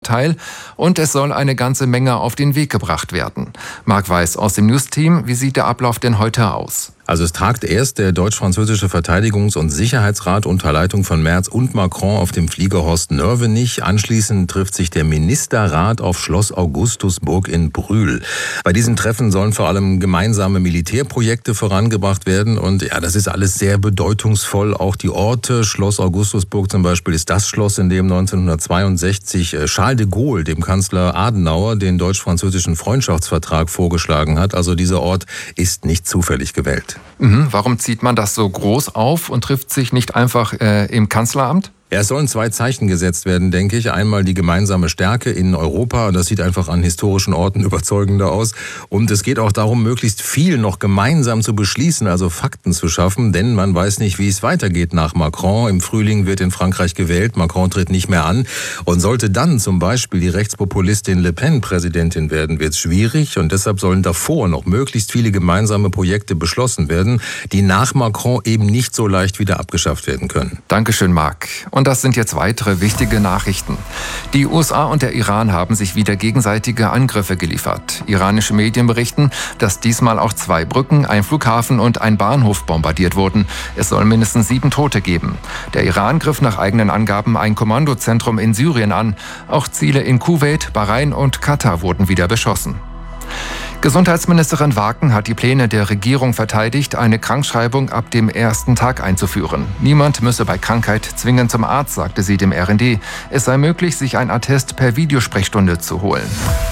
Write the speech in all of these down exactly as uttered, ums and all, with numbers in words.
teil und es soll eine ganze Menge auf den Weg gebracht werden. Marc Weiß aus dem News-Team, wie sieht der Ablauf denn heute aus? Also es tagt erst der deutsch-französische Verteidigungs- und Sicherheitsrat unter Leitung von Merz und Macron auf dem Flieger Horst Nörvenich. Anschließend trifft sich der Ministerrat auf Schloss Augustusburg in Brühl. Bei diesen Treffen sollen vor allem gemeinsame Militärprojekte vorangebracht werden. Und ja, das ist alles sehr bedeutungsvoll. Auch die Orte, Schloss Augustusburg zum Beispiel, ist das Schloss, in dem neunzehnhundertzweiundsechzig Charles de Gaulle dem Kanzler Adenauer den deutsch-französischen Freundschaftsvertrag vorgeschlagen hat. Also dieser Ort ist nicht zufällig gewählt. Mhm. Warum zieht man das so groß auf und trifft sich nicht einfach äh, im Kanzleramt? Ja, es sollen zwei Zeichen gesetzt werden, denke ich. Einmal die gemeinsame Stärke in Europa. Das sieht einfach an historischen Orten überzeugender aus. Und es geht auch darum, möglichst viel noch gemeinsam zu beschließen, also Fakten zu schaffen. Denn man weiß nicht, wie es weitergeht nach Macron. Im Frühling wird in Frankreich gewählt. Macron tritt nicht mehr an. Und sollte dann zum Beispiel die Rechtspopulistin Le Pen Präsidentin werden, wird es schwierig. Und deshalb sollen davor noch möglichst viele gemeinsame Projekte beschlossen werden, die nach Macron eben nicht so leicht wieder abgeschafft werden können. Dankeschön, Marc. Und das sind jetzt weitere wichtige Nachrichten. Die U S A und der Iran haben sich wieder gegenseitige Angriffe geliefert. Iranische Medien berichten, dass diesmal auch zwei Brücken, ein Flughafen und ein Bahnhof bombardiert wurden. Es soll mindestens sieben Tote geben. Der Iran griff nach eigenen Angaben ein Kommandozentrum in Syrien an. Auch Ziele in Kuwait, Bahrain und Katar wurden wieder beschossen. Gesundheitsministerin Waken hat die Pläne der Regierung verteidigt, eine Krankschreibung ab dem ersten Tag einzuführen. Niemand müsse bei Krankheit zwingend zum Arzt, sagte sie dem R N D. Es sei möglich, sich ein Attest per Videosprechstunde zu holen.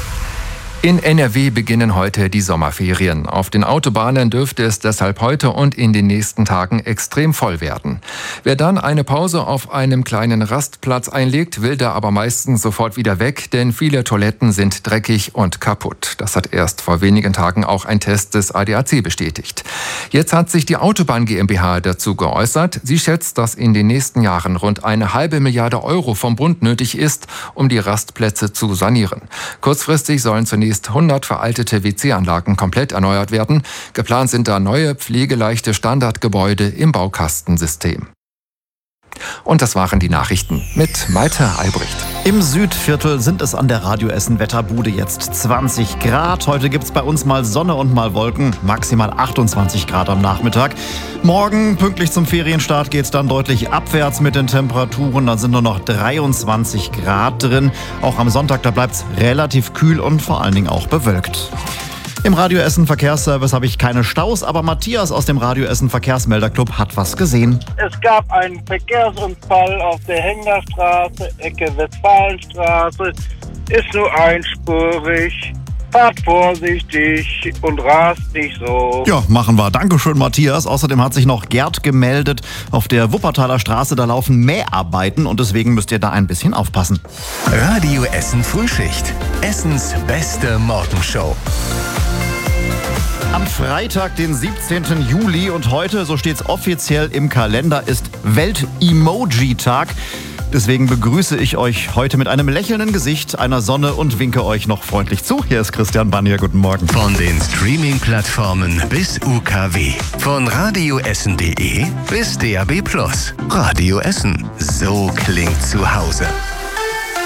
In N R W beginnen heute die Sommerferien. Auf den Autobahnen dürfte es deshalb heute und in den nächsten Tagen extrem voll werden. Wer dann eine Pause auf einem kleinen Rastplatz einlegt, will da aber meistens sofort wieder weg, denn viele Toiletten sind dreckig und kaputt. Das hat erst vor wenigen Tagen auch ein Test des A D A C bestätigt. Jetzt hat sich die Autobahn GmbH dazu geäußert. Sie schätzt, dass in den nächsten Jahren rund eine halbe Milliarde Euro vom Bund nötig ist, um die Rastplätze zu sanieren. Kurzfristig sollen zunächst hundert veraltete W C-Anlagen komplett erneuert werden. Geplant sind da neue, pflegeleichte Standardgebäude im Baukastensystem. Und das waren die Nachrichten mit Malte Albrecht. Im Südviertel sind es an der Radio Essen Wetterbude jetzt zwanzig Grad. Heute gibt's bei uns mal Sonne und mal Wolken. Maximal achtundzwanzig Grad am Nachmittag. Morgen, pünktlich zum Ferienstart, geht's dann deutlich abwärts mit den Temperaturen. Dann sind nur noch dreiundzwanzig Grad drin. Auch am Sonntag, da bleibt's relativ kühl und vor allen Dingen auch bewölkt. Im Radio Essen Verkehrsservice habe ich keine Staus, aber Matthias aus dem Radio Essen Verkehrsmelderclub hat was gesehen. Es gab einen Verkehrsunfall auf der Hengerstraße, Ecke Westfalenstraße. Ist nur einspurig. Fahrt vorsichtig und rast nicht so. Ja, machen wir. Dankeschön, Matthias. Außerdem hat sich noch Gerd gemeldet. Auf der Wuppertaler Straße, da laufen Mäharbeiten und deswegen müsst ihr da ein bisschen aufpassen. Radio Essen Frühschicht. Essens beste Morgenshow. Am Freitag, den siebzehnten Juli und heute, so steht's offiziell im Kalender, ist Welt-Emoji-Tag. Deswegen begrüße ich euch heute mit einem lächelnden Gesicht, einer Sonne und winke euch noch freundlich zu. Hier ist Christian Bannier, guten Morgen. Von den Streaming-Plattformen bis U K W. Von radioessen punkt de bis D A B plus. Radio Essen. So klingt zu Hause.